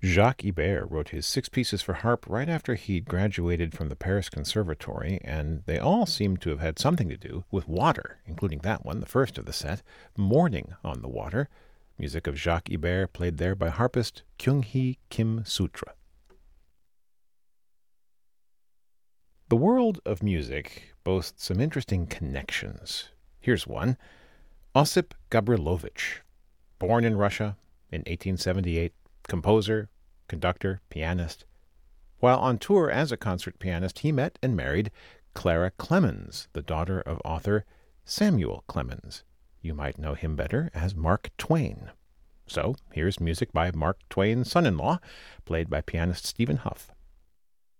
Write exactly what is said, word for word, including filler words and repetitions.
Jacques Ibert wrote his six pieces for harp right after he'd graduated from the Paris Conservatory, and they all seem to have had something to do with water, including that one, the first of the set, Morning on the Water, music of Jacques Ibert played there by harpist Kyung-hee Kim Sutra. The world of music boasts some interesting connections. Here's one. Osip Gabrilovich, born in Russia in eighteen seventy-eight, composer, conductor, pianist. While on tour as a concert pianist, he met and married Clara Clemens, the daughter of author Samuel Clemens. You might know him better as Mark Twain. So here's music by Mark Twain's son-in-law, played by pianist Stephen Huff.